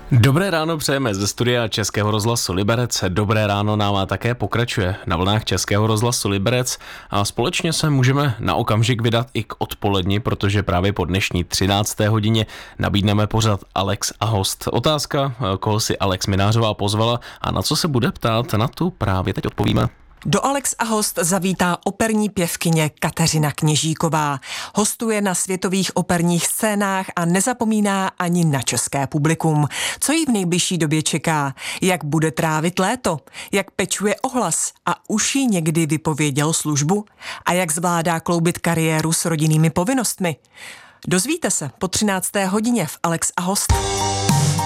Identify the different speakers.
Speaker 1: Dobré ráno přejeme ze studia Českého rozhlasu Liberec. Dobré ráno nám také pokračuje na vlnách Českého rozhlasu Liberec a společně se můžeme na okamžik vydat i k odpoledni, protože právě po dnešní 13. hodině nabídneme pořad Alex a host. Otázka, koho si Alex Minářová pozvala a na co se bude ptát, na tu právě teď odpovíme.
Speaker 2: Do Alex a host zavítá operní pěvkyně Kateřina Kněžíková. Hostuje na světových operních scénách a nezapomíná ani na české publikum. Co jí v nejbližší době čeká? Jak bude trávit léto? Jak pečuje o hlas? A už jí někdy vypověděl službu? A jak zvládá kloubit kariéru s rodinnými povinnostmi? Dozvíte se po 13. hodině v Alex a host.